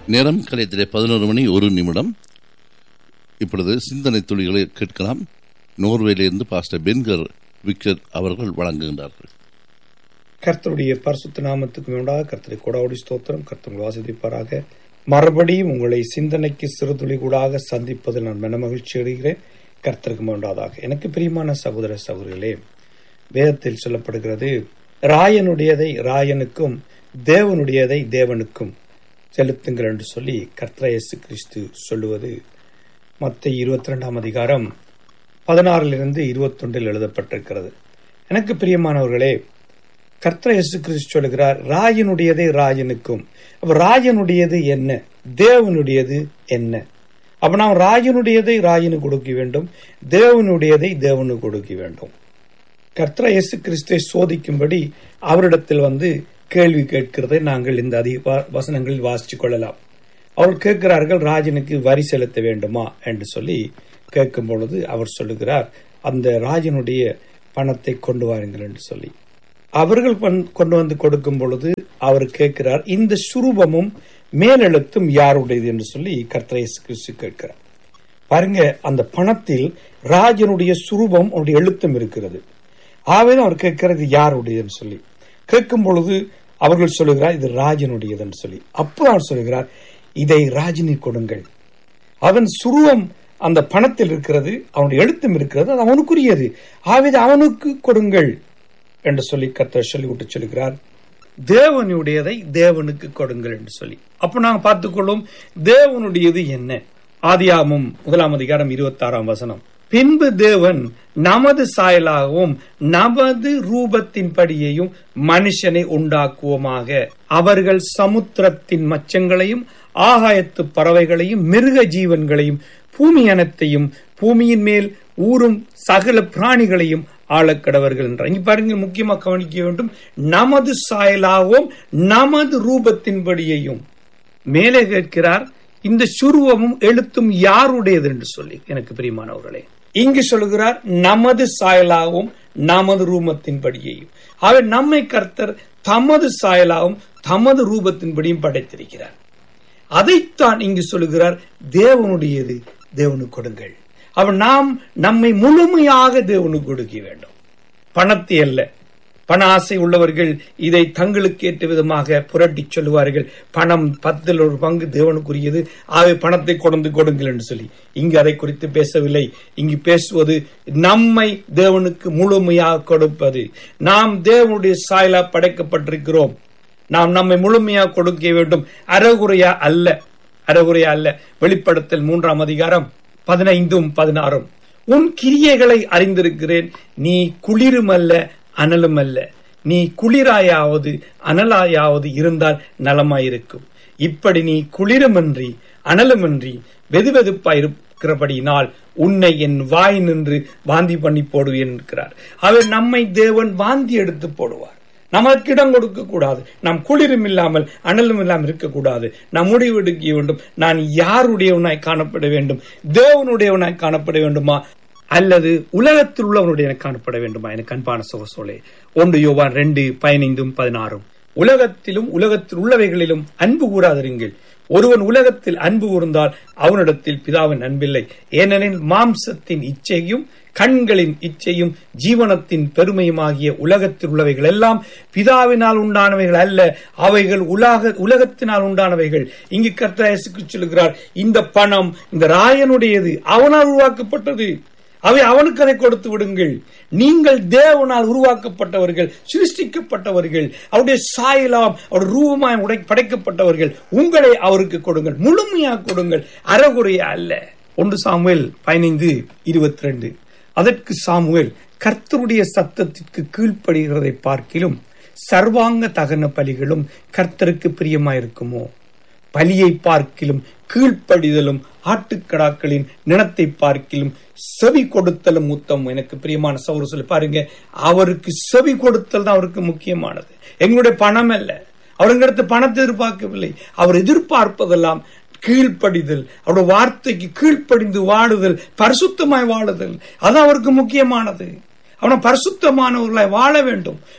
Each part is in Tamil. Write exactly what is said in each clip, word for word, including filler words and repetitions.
நேரம் கலையத்திலே பதினோரு மணி ஒரு நிமிடம். இப்பொழுது சிந்தனை துளிகளை கேட்கலாம். நோர்வேலிருந்து பாஸ்டர் பென்கர் விக்டர் அவர்கள் வழங்குகின்றார்கள். கர்த்தருடைய பரிசுத்த நாமத்துக்கு உண்டாக கர்த்தரை கொடாடி ஸ்தோத்திரம். கர்த்தர் வாசிப்பாராக. மறுபடியும் உங்களை சிந்தனைக்கு சிறுதுளி கூடாக சந்திப்பதில் நான் மன மகிழ்ச்சி அடைகிறேன். கர்த்தருக்கு உண்டாதாக. எனக்கு பிரியமான சகோதர சகோதரிகளே, வேதத்தில் சொல்லப்படுகிறது, ராயனுடையதை ராயனுக்கும் தேவனுடையதை தேவனுக்கும் செலுத்துங்கள் என்று சொல்லி கர்த்தர் இயேசு கிறிஸ்து சொல்லுவது மத்தேயு இருபத்தி இரண்டாம் அதிகாரம் பதினாறிலிருந்து இருபத்தி ஒன்றில் எழுதப்பட்டிருக்கிறது. எனக்கு பிரியமானவர்களே, கர்த்தர் இயேசு கிறிஸ்து சொல்லுகிறார், ராயனுடையதை ராயனுக்கும். அப்ப ராயனுடையது என்ன, தேவனுடையது என்ன? அப்ப நாம் ராயனுடையதை ராயனு கொடுக்க வேண்டும், தேவனுடையதை தேவனு கொடுக்க வேண்டும். கர்த்தர் இயேசு கிறிஸ்துவை சோதிக்கும்படி அவரிடத்தில் வந்து கேள்வி கேட்கிறதை நாங்கள் இந்த அதிக வசனங்களில் வாசித்துக் கொள்ளலாம். அவர் கேட்கிறார்கள், ராஜனுக்கு வரி செலுத்த வேண்டுமா என்று சொல்லி கேட்கும் பொழுது அவர் சொல்லுகிறார், அந்த ராஜனுடைய பணத்தை கொண்டு வாருங்கள் என்று சொல்லி அவர்கள் கொண்டு வந்து கொடுக்கும் பொழுது அவர் கேட்கிறார், இந்த சுரூபமும் மேலெழுத்தும் யாருடையது என்று சொல்லி கர்த்தர் இயேசு கிறிஸ்து கேட்கிறார். பாருங்க, அந்த பணத்தில் ராஜனுடைய சுரூபம் அவருடைய எழுத்தும் இருக்கிறது. ஆவே அவர் கேட்கிறது யாருடையதுன்னு சொல்லி கேட்கும் பொழுது அவர்கள் சொல்லுகிறார், இது ராஜனுடையதுன்னு சொல்லி. அப்போ அவர் சொல்லுகிறார், இதை ராஜினி கொடுங்கள். அவன் சுருவம் அந்த பணத்தில் இருக்கிறது, அவனுடைய எழுத்தும் இருக்கிறது, அது அவனுக்குரியது. ஆவே அவனுக்கு கொடுங்கள் என்று சொல்லி கர்த்தர் சொல்லிவிட்டு சொல்லுகிறார், தேவனுடையதை தேவனுக்கு கொடுங்கள் என்று சொல்லி. அப்ப நாங்க பார்த்துக்கொள்ளும் தேவனுடையது என்ன. ஆதியாகமம் முதலாம் அதிகாரம் இருபத்தி ஆறாம் வசனம், பின்பு தேவன் நமது சாயலாகவும் நமது ரூபத்தின் படியையும் மனுஷனை உண்டாக்குவோமாக, அவர்கள் சமுத்திரத்தின் மச்சங்களையும் ஆகாயத்து பறவைகளையும் மிருக ஜீவன்களையும் பூமி அனைத்தையும் பூமியின் மேல் ஊறும் சகல பிராணிகளையும் ஆளக்கடவர்கள் என்றார். இங்க பாருங்க, முக்கியமாக கவனிக்க வேண்டும், நமது சாயலாகவும் நமது ரூபத்தின்படியையும். மேலே கேட்கிறார், இந்த சுருவமும் எழுத்தும் யாருடையது என்று சொல்லி. எனக்கு பிரியமானவர்களே, இங்கு சொல்லுகிறார், நமது சாயலாகவும் நமது ரூபத்தின்படியையும். அவர் நம்மை கர்த்தர் தமது சாயலாகவும் தமது ரூபத்தின்படியும் படைத்திருக்கிறார். அதைத்தான் இங்கு சொல்லுகிறார், தேவனுடையது தேவனுக்கு கொடுங்கள். அவர் நாம் நம்மை முழுமையாக தேவனுக்கு கொடுக்க வேண்டும், பணத்தை அல்ல. பண ஆசை உள்ளவர்கள் இதை தங்களுக்கு ஏற்ற விதமாக புரட்டி சொல்லுவார்கள், பணம் பத்தில் ஒரு பங்கு தேவனுக்குரியது, ஆகவே பணத்தை கொண்டு கொடுங்கள் என்று சொல்லி. இங்கு அதை குறித்து பேசவில்லை. இங்கு பேசுவது நம்மை தேவனுக்கு முழுமையாக கொடுப்பது. நாம் தேவனுடைய சாயலா படைக்கப்பட்டிருக்கிறோம். நாம் நம்மை முழுமையாக கொடுக்க வேண்டும், அறகுறையா அல்ல, அறகுறையா அல்ல. வெளிப்படுத்தல் மூன்றாம் அதிகாரம் பதினைந்தும் பதினாறும், உன் கிரியைகளை அறிந்திருக்கிறேன், நீ குளிரும் அல்ல அனலும் அல்ல, நீ குளிராயாவது அனலாயாவது இருந்தால் நலமாயிருக்கும். இப்படி நீ குளிருமின்றி அனலுமின்றி வெதுவெதுப்பாயிருக்கிறபடியினால் உன்னை என் வாய் நின்று வாந்தி பண்ணி போடுவேன் என்கிறார். அவர் நம்மை தேவன் வாந்தி எடுத்து போடுவார். நமக்கு இடம் கொடுக்க கூடாது. நாம் குளிரும் இல்லாமல் அனலும் இல்லாமல் இருக்கக்கூடாது. நாம் முடிவு எடுக்க வேண்டும், நான் யாருடையவனாய் காணப்பட வேண்டும், தேவனுடையவனாய் காணப்பட வேண்டுமா அல்லது உலகத்தில் உள்ளவனுடைய காணப்பட வேண்டுமா? எனக்கு அன்பான சகோதரர்களே, ஒன்று யோவான் ரெண்டு பதினைந்தும் பதினாறும், உலகத்திலும் உலகத்தில் உள்ளவைகளிலும் அன்பு கூறாதிருங்கள். ஒருவன் உலகத்தில் அன்பு கூர்ந்தால் அவனிடத்தில் பிதாவின் அன்பில்லை. ஏனெனில் மாம்சத்தின் இச்சையும் கண்களின் இச்சையும் ஜீவனத்தின் பெருமையுமாகிய உலகத்தில் உள்ளவைகள் எல்லாம் பிதாவினால் உண்டானவைகள் அல்ல, அவைகள் உலக உலகத்தினால் உண்டானவைகள். இங்கு கர்த்தர் இயேசு சொல்லுகிறார், இந்த பணம் இந்த ராயனுடையது, அவனால் உருவாக்கப்பட்டது, அவை அவனுக்கு அதை கொடுத்து விடுங்கள். நீங்கள் தேவனால் உருவாக்கப்பட்டவர்கள், சிருஷ்டிக்கப்பட்டவர்கள், அவருடைய சாயலாம் அவருடைய ரூபமாய் உடை படைக்கப்பட்டவர்கள். உங்களை அவருக்கு கொடுங்கள், முழுமையாக கொடுங்கள், அறகுறையா அல்ல. ஒன்று சாமுவேல் பதினைந்து இருபத்தி ரெண்டு, அதற்கு சாமுவேல், கர்த்தருடைய சத்தத்திற்கு கீழ்ப்படுகிறதை பார்க்கிலும் சர்வாங்க தகன பலிகளும் கர்த்தருக்கு பிரியமாயிருக்குமோ? பலியை பார்க்கிலும் கீழ்ப்படிதலும் ஆட்டுக்கடாக்களின் நினத்தை பார்க்கிலும் செவி கொடுத்தலும் உத்தமம். எனக்கு பிரியமான சகோதரர் சொல்லி பாருங்க, அவருக்கு செவி கொடுத்தல் தான் அவருக்கு முக்கியமானது. எங்களுடைய பணம் அல்ல. அவருங்கிறது பணத்தை எதிர்பார்க்கவில்லை. அவர் எதிர்பார்ப்பதெல்லாம் கீழ்ப்படிதல், அவருடைய வார்த்தைக்கு கீழ்ப்படிந்து வாழுதல், பரிசுத்தமாய் வாழுதல், அது அவருக்கு முக்கியமானது. அவனை பரிசுத்தமானவர்களாய் வாழ வேண்டும்.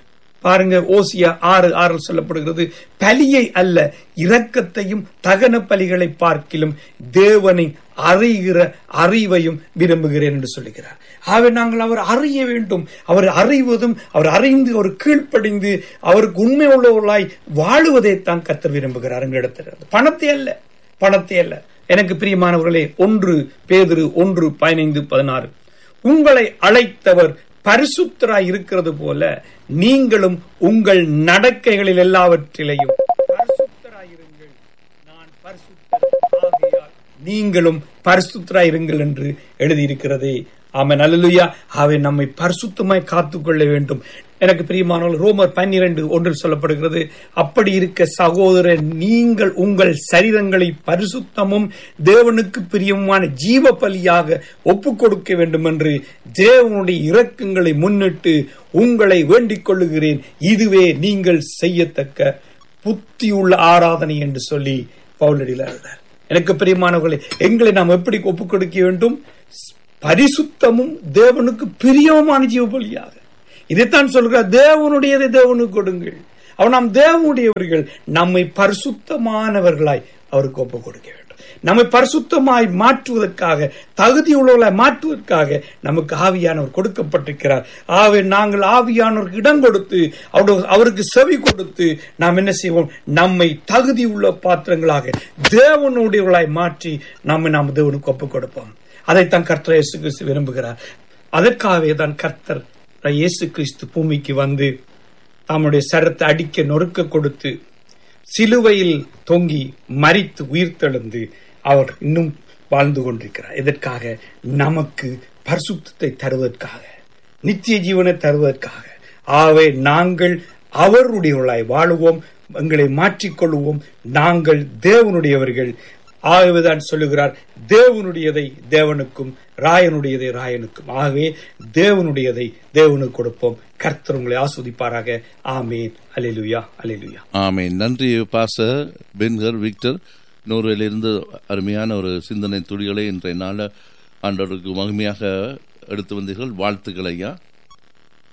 பாருங்க, ஓசியா ஆறு ஆறில் சொல்லப்படுகிறது, பலியை அல்ல இரக்கத்தையும் தகன பலிகளை பார்க்கிலும் தேவனை அறிகிற அறிவையும் விரும்புகிறேன் என்று சொல்லுகிறார். ஆகவே நாங்கள் அவர் அறிய வேண்டும். அவர் அறிவதும் அவர் அறிந்து அவர் கீழ்ப்படிந்து அவருக்கு உண்மை உள்ளவர்களாய் வாழுவதைத்தான் கர்த்தர் விரும்புகிறார் எங்களிடத்தில். பணத்தை அல்ல, பணத்தை அல்ல. எனக்கு பிரியமானவர்களே, ஒன்று பேதுரு ஒன்று பதினைந்து பதினாறு, உங்களை அழைத்தவர் பரிசுத்தராய் இருக்கிறது போல நீங்களும் உங்கள் நடக்கைகளில் எல்லாவற்றிலையும் பரிசுத்தராயிருங்கள், நான் பரிசுத்தர் ஆகையால் நீங்களும் பரிசுத்தராயிருங்கள் என்று எழுதியிருக்கிறதே. ஆமென், அல்லேலூயா. ஆவே நம்மை பரிசுத்தமாய் காத்துக்கொள்ள வேண்டும். எனக்கு பிரியமானவர்கள், ரோமர் பன்னிரண்டு ஒன்றில் சொல்லப்படுகிறது, அப்படி இருக்க சகோதரர், நீங்கள் உங்கள் சரீரங்களை பரிசுத்தமும் தேவனுக்கு பிரியமான ஜீவ பலியாக ஒப்புக் கொடுக்க வேண்டும் என்று தேவனுடைய இரக்கங்களை முன்னிட்டு உங்களை வேண்டிக் கொள்ளுகிறேன். இதுவே நீங்கள் செய்யத்தக்க புத்தியுள்ள ஆராதனை என்று சொல்லி பவுலடியில் எழுதார். எனக்கு பிரியமானவர்களே, எங்களை நாம் எப்படி ஒப்புக் கொடுக்க வேண்டும்? பரிசுத்தமும் தேவனுக்கு பிரியமான ஜீவ பலியாக. இதைத்தான் சொல்கிறார், தேவனுடையதை தேவனுக்கு கொடுங்கள். அவர் நாம் தேவனுடையவர்கள், நம்மை பரிசுத்தமானவர்களாய் அவருக்கு ஒப்புக் கொடுக்க வேண்டும். நம்மை பரிசுத்தமாய் மாற்றுவதற்காக, தகுதியுள்ளவர்களாய் மாற்றுவதற்காக நமக்கு ஆவியானவர் கொடுக்கப்பட்டிருக்கிறார். ஆகவே நாங்கள் ஆவியானவருக்கு இடம் கொடுத்து அவருக்கு செவி கொடுத்து நாம் என்ன செய்வோம்? நம்மை தகுதி உள்ள பாத்திரங்களாக தேவனுடையவர்களாய் மாற்றி நம்மை நாம் தேவனுக்கு ஒப்புக் கொடுப்போம். அதைத்தான் கர்த்தர் இயேசு கிறிஸ்து விரும்புகிறார். அதற்காகவே தான் கர்த்தர் இயேசு கிறிஸ்து பூமிக்கு வந்து தம்முடைய சரத்தை அடிக்க நொறுக்க கொடுத்து சிலுவையில் தொங்கி மரித்து உயிர்த்தெழுந்து அவர் இன்னும் வாழ்ந்து கொண்டிருக்கிறார். இதற்காக நமக்கு பரிசுத்தத்தை தருவதற்காக, நித்திய ஜீவனை தருவதற்காக. ஆகவே நாங்கள் அவருடையவர்களாய் வாழுவோம், எங்களை மாற்றிக்கொள்வோம். நாங்கள் தேவனுடையவர்கள். ஆகவேதான் சொல்லுகிறார், தேவனுடையதை தேவனுக்கும் ராயனுடையதை ராயனுக்கும். ஆகவே தேவனுடையதை தேவனுக்கு கொடுப்போம். கர்த்தர் உங்களை ஆஸ்வதிப்பாராக. ஆமேன், அல்லேலூயா, அல்லேலூயா, ஆமேன். நன்றி பாஸ்டர் பென்கர் விக்டர். நோர்வேலிருந்து அருமையான ஒரு சிந்தனை துளிகளை இன்றைய நாள் ஆண்டவருக்கு மகிமையாக எடுத்து வந்தீர்கள். வாழ்த்துக்கள் ஐயா.